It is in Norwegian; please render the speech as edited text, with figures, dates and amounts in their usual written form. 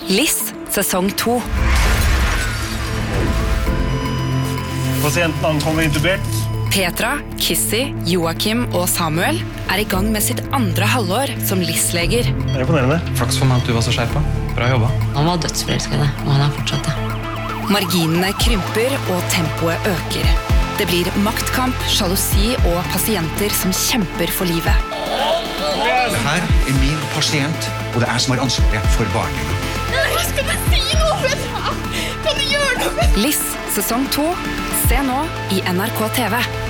Liss, sesong 2. Pasienten ankommer intubert. Petra, Kissy, Joachim og Samuel I gang med sitt andre halvår som Liss-leger. Det imponerende. Flaks for meg at du var så skjerpa. Bra jobba. Han var dødsforelsket, og han fortsatt det. Marginene krymper og tempoet øker. Det blir maktkamp, sjalusi og pasienter som kjemper for livet. Det her min pasient, og det som har ansvaret for barnet. Skal du si noe, Petra? Kan du gjøre noe? Liss, sesong 2. Se nå I NRK TV.